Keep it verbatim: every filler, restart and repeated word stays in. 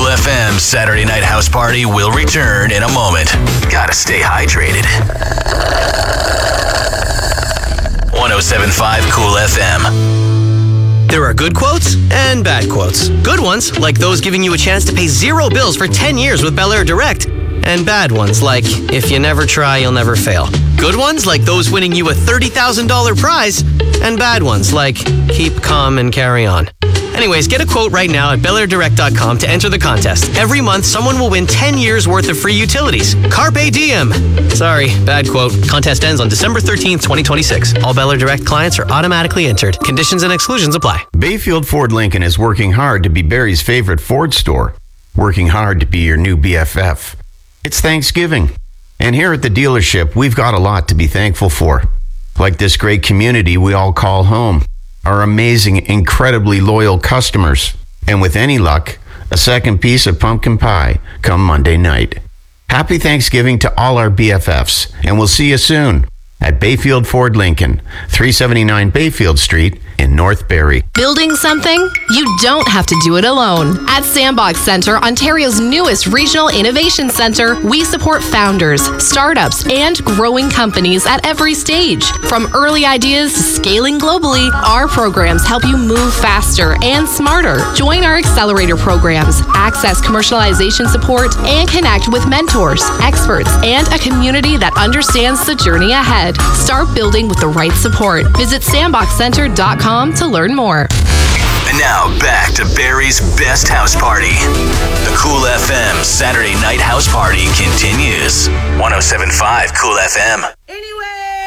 F M Saturday Night House Party will return in a moment. Gotta stay hydrated. one oh seven point five Cool F M. There are good quotes and bad quotes. Good ones, like those giving you a chance to pay zero bills for ten years with Bel Air Direct. And bad ones, like, if you never try, you'll never fail. Good ones, like those winning you a thirty thousand dollars prize. And bad ones, like, keep calm and carry on. Anyways, get a quote right now at bel air direct dot com to enter the contest. Every month, someone will win ten years worth of free utilities. Carpe diem. Sorry, bad quote. Contest ends on December thirteenth, twenty twenty-six. All Bel Air Direct clients are automatically entered. Conditions and exclusions apply. Bayfield Ford Lincoln is working hard to be Barrie's favorite Ford store. Working hard to be your new B F F. It's Thanksgiving. And here at the dealership, we've got a lot to be thankful for. Like this great community we all call home. Our amazing, incredibly loyal customers. And with any luck, a second piece of pumpkin pie come Monday night. Happy Thanksgiving to all our B F Fs, and we'll see you soon at Bayfield Ford Lincoln, three seventy-nine Bayfield Street in North Barrie. Building something? You don't have to do it alone. At Sandbox Centre, Ontario's newest regional innovation centre, we support founders, startups, and growing companies at every stage. From early ideas to scaling globally, our programs help you move faster and smarter. Join our accelerator programs, access commercialization support, and connect with mentors, experts, and a community that understands the journey ahead. Start building with the right support. Visit sandbox center dot com to learn more. And now back to Barrie's best house party. The Cool F M Saturday Night House Party continues. one oh seven point five Cool F M.